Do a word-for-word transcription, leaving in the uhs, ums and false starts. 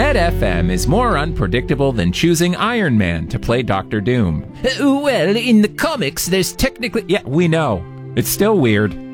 Red F M is more unpredictable than choosing Iron Man to play Doctor Doom. Uh, well, in the comics, there's technically... Yeah, we know. It's still weird.